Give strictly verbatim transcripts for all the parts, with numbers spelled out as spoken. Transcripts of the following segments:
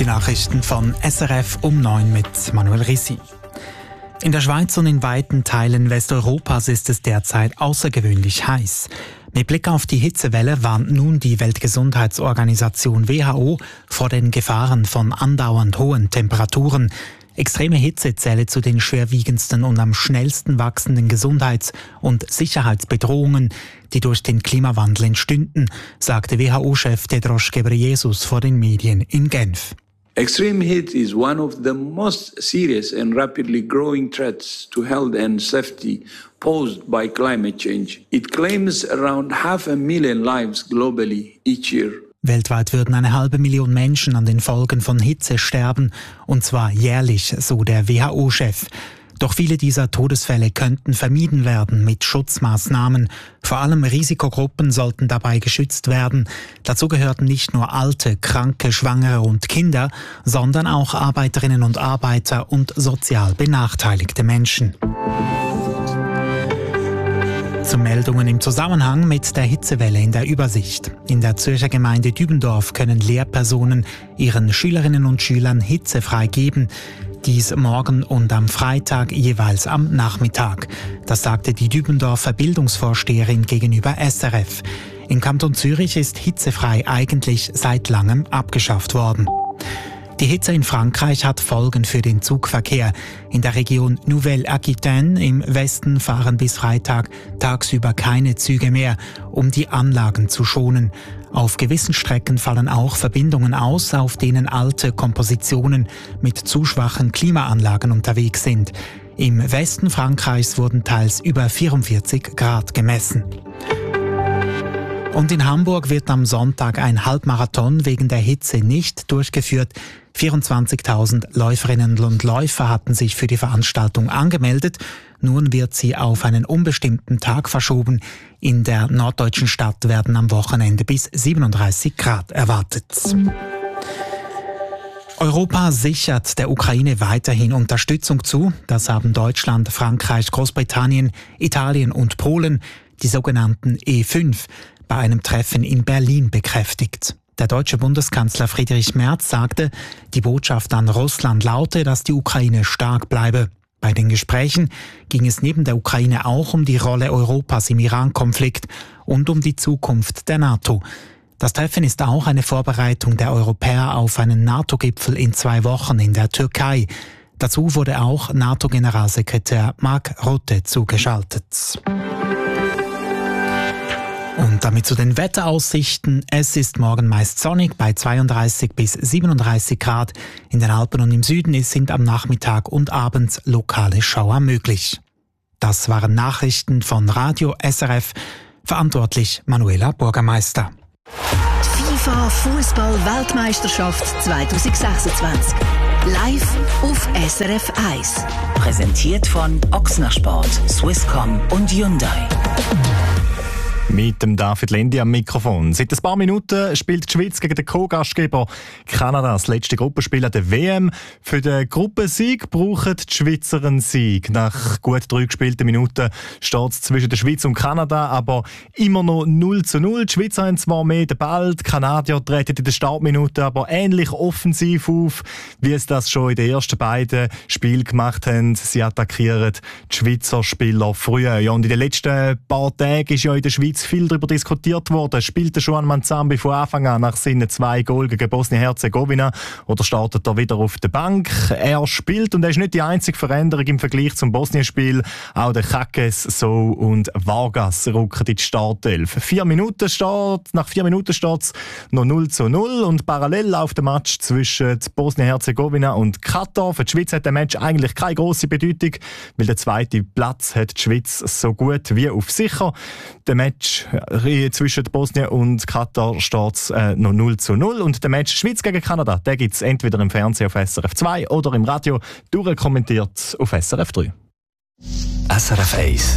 Nachrichten von S R F um neun mit Manuel Rissi. In der Schweiz und in weiten Teilen Westeuropas ist es derzeit außergewöhnlich heiß. Mit Blick auf die Hitzewelle warnt nun die Weltgesundheitsorganisation W H O vor den Gefahren von andauernd hohen Temperaturen. Extreme Hitze zähle zu den schwerwiegendsten und am schnellsten wachsenden Gesundheits- und Sicherheitsbedrohungen, die durch den Klimawandel entstünden, sagte W H O-Chef Tedros Ghebreyesus vor den Medien in Genf. Extreme heat is one of the most serious and rapidly growing threats to health and safety posed by climate change. It claims around half a million lives globally each year. Weltweit würden eine halbe Million Menschen an den Folgen von Hitze sterben, und zwar jährlich, so der W H O-Chef. Doch viele dieser Todesfälle könnten vermieden werden mit Schutzmaßnahmen. Vor allem Risikogruppen sollten dabei geschützt werden. Dazu gehörten nicht nur Alte, Kranke, Schwangere und Kinder, sondern auch Arbeiterinnen und Arbeiter und sozial benachteiligte Menschen. Zu Meldungen im Zusammenhang mit der Hitzewelle in der Übersicht. In der Zürcher Gemeinde Dübendorf können Lehrpersonen ihren Schülerinnen und Schülern hitzefrei geben. Dies morgen und am Freitag jeweils am Nachmittag. Das sagte die Dübendorfer Bildungsvorsteherin gegenüber S R F. Im Kanton Zürich ist hitzefrei eigentlich seit langem abgeschafft worden. Die Hitze in Frankreich hat Folgen für den Zugverkehr. In der Region Nouvelle-Aquitaine im Westen fahren bis Freitag tagsüber keine Züge mehr, um die Anlagen zu schonen. Auf gewissen Strecken fallen auch Verbindungen aus, auf denen alte Kompositionen mit zu schwachen Klimaanlagen unterwegs sind. Im Westen Frankreichs wurden teils über vierundvierzig Grad gemessen. Und in Hamburg wird am Sonntag ein Halbmarathon wegen der Hitze nicht durchgeführt. vierundzwanzigtausend Läuferinnen und Läufer hatten sich für die Veranstaltung angemeldet. Nun wird sie auf einen unbestimmten Tag verschoben. In der norddeutschen Stadt werden am Wochenende bis siebenunddreißig Grad erwartet. Europa sichert der Ukraine weiterhin Unterstützung zu. Das haben Deutschland, Frankreich, Großbritannien, Italien und Polen, die sogenannten E fünf, bei einem Treffen in Berlin bekräftigt. Der deutsche Bundeskanzler Friedrich Merz sagte, die Botschaft an Russland laute, dass die Ukraine stark bleibe. Bei den Gesprächen ging es neben der Ukraine auch um die Rolle Europas im Iran-Konflikt und um die Zukunft der NATO. Das Treffen ist auch eine Vorbereitung der Europäer auf einen NATO-Gipfel in zwei Wochen in der Türkei. Dazu wurde auch NATO-Generalsekretär Mark Rutte zugeschaltet. Und damit zu den Wetteraussichten. Es ist morgen meist sonnig bei zweiunddreißig bis siebenunddreißig Grad. In den Alpen und im Süden sind am Nachmittag und abends lokale Schauer möglich. Das waren Nachrichten von Radio S R F. Verantwortlich Manuela Bürgermeister. FIFA Fußball-Weltmeisterschaft zwanzig sechsundzwanzig. Live auf S R F eins. Präsentiert von Ochsner Sport, Swisscom und Hyundai. Mit dem David Lendi am Mikrofon. Seit ein paar Minuten spielt die Schweiz gegen den Co-Gastgeber Kanada das letzte Gruppenspiel an der W M. Für den Gruppensieg brauchen die Schweizer einen Sieg. Nach gut drei gespielten Minuten steht es zwischen der Schweiz und Kanada, aber immer noch null zu null. Die Schweizer haben zwar mehr den Ball, die Kanadier treten in den Startminuten aber ähnlich offensiv auf, wie es das schon in den ersten beiden Spielen gemacht haben. Sie attackieren die Schweizer Spieler früher. Ja, und in den letzten paar Tagen ist ja in der Schweiz viel darüber diskutiert worden. Spielt der Juan Manzambi von Anfang an nach seinen zwei Goal gegen Bosnien-Herzegowina oder startet er wieder auf der Bank? Er spielt und er ist nicht die einzige Veränderung im Vergleich zum Bosnien-Spiel. Auch der Kakes, So und Vargas rücken in die Startelf. Vier Minuten steht, nach vier Minuten steht es noch null zu null und parallel auf dem Match zwischen Bosnien-Herzegowina und Katar. Für die Schweiz hat der Match eigentlich keine grosse Bedeutung, weil der zweite Platz hat die Schweiz so gut wie auf sicher. Der Match zwischen Bosnien und Katar steht es äh, noch null zu null. Und der Match Schweiz gegen Kanada, den gibt es entweder im Fernsehen auf S R F zwei oder im Radio durchkommentiert auf S R F drei. S R F eins.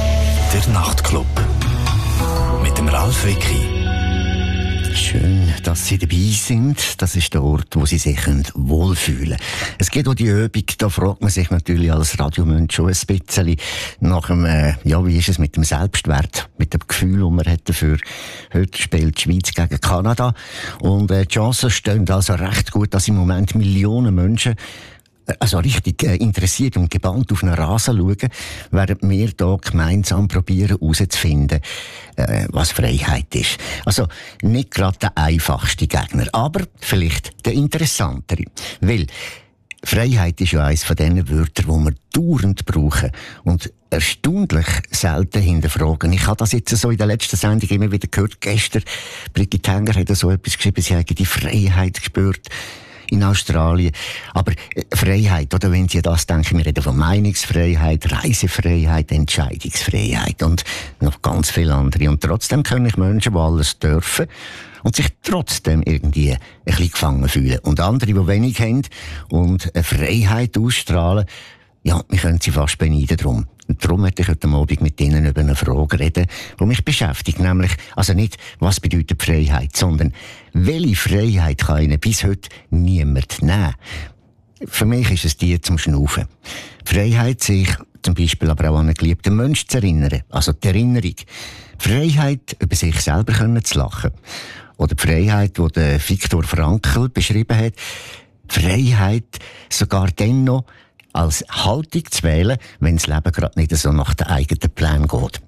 Der Nachtclub. Mit dem Ralf Wicki. Schön, dass dass sie dabei sind. Das ist der Ort, wo sie sich wohlfühlen können. Es geht um die Übung, da fragt man sich natürlich als Radiomensch schon ein bisschen nach dem, äh, ja, wie ist es mit dem Selbstwert, mit dem Gefühl, das man hat dafür. Heute spielt die Schweiz gegen Kanada und äh, die Chancen stehen also recht gut, dass im Moment Millionen Menschen also richtig äh, interessiert und gebannt auf einen Rasen schauen, während wir hier gemeinsam probieren herauszufinden, äh, was Freiheit ist. Also nicht gerade der einfachste Gegner, aber vielleicht der interessantere. Weil Freiheit ist ja eines von diesen Wörtern, die wir dauernd brauchen und erstaunlich selten hinterfragen. Ich habe das jetzt so in der letzten Sendung immer wieder gehört. Gestern, Brigitte Henger hat so etwas geschrieben, sie hätte die Freiheit gespürt in Australien. Aber äh, Freiheit, oder wenn Sie das denken, wir reden von Meinungsfreiheit, Reisefreiheit, Entscheidungsfreiheit und noch ganz viele andere. Und trotzdem können ich Menschen, die alles dürfen und sich trotzdem irgendwie ein bisschen gefangen fühlen. Und andere, die wenig haben und eine Freiheit ausstrahlen, ja, wir können sie fast beneiden drum. Und darum möchte ich heute Abend mit Ihnen über eine Frage reden, die mich beschäftigt. Nämlich, also nicht, was bedeutet Freiheit, sondern welche Freiheit kann Ihnen bis heute niemand nehmen? Für mich ist es die zum Schnaufen. Freiheit, sich zum Beispiel aber auch an einen geliebten Menschen zu erinnern. Also die Erinnerung. Freiheit, über sich selber können zu lachen. Oder die Freiheit, die der Viktor Frankl beschrieben hat. Freiheit, sogar dann noch als Haltung zu wählen, wenn das Leben gerade nicht so nach den eigenen Plänen geht.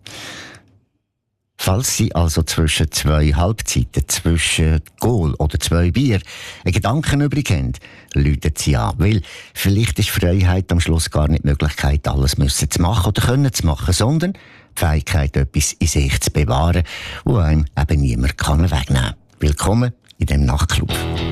Falls Sie also zwischen zwei Halbzeiten, zwischen Goal oder zwei Bier einen Gedanken übrig haben, läuten Sie an. Weil vielleicht ist Freiheit am Schluss gar nicht die Möglichkeit, alles müssen zu machen oder können zu machen, sondern die Fähigkeit, etwas in sich zu bewahren, wo einem eben niemand kann wegnehmen kann. Willkommen in dem Nachtclub.